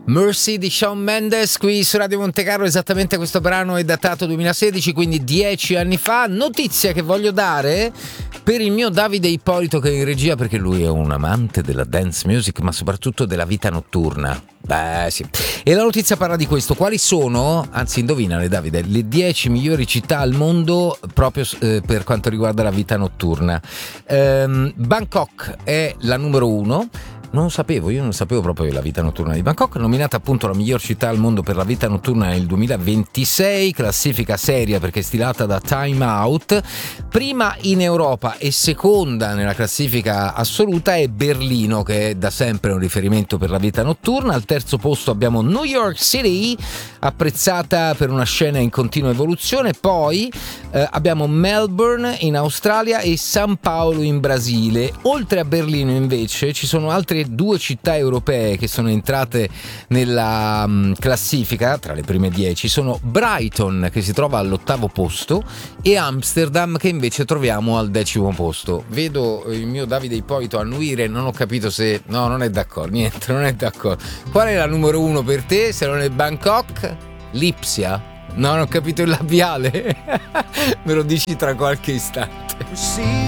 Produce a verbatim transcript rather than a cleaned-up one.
Mercy di Shawn Mendes qui su Radio Montecarlo. Esattamente, questo brano è datato duemilasedici, quindi dieci anni fa. Notizia che voglio dare per il mio Davide Ippolito, che è in regia, perché lui è un amante della dance music, ma soprattutto della vita notturna. Beh sì. E la notizia parla di questo: quali sono, anzi indovinale Davide, le dieci migliori città al mondo proprio eh, per quanto riguarda la vita notturna. ehm, Bangkok è la numero uno. Non lo sapevo, io non sapevo proprio la vita notturna di Bangkok, nominata appunto la miglior città al mondo per la vita notturna nel duemilaventisei, classifica seria perché stilata da Time Out. Prima in Europa e seconda nella classifica assoluta è Berlino, che è da sempre un riferimento per la vita notturna. Al terzo posto abbiamo New York City, apprezzata per una scena in continua evoluzione. Poi eh, abbiamo Melbourne in Australia e San Paolo in Brasile. Oltre a Berlino invece ci sono altre due città europee che sono entrate nella um, classifica tra le prime dieci. Sono Brighton, che si trova all'ottavo posto, e Amsterdam, che invece troviamo al decimo posto. Vedo il mio Davide Ippolito annuire, non ho capito se... no, non è d'accordo, niente, non è d'accordo. Qual è la numero uno per te, se non è Bangkok? Lipsia? No, non ho capito il labiale. Me lo dici tra qualche istante.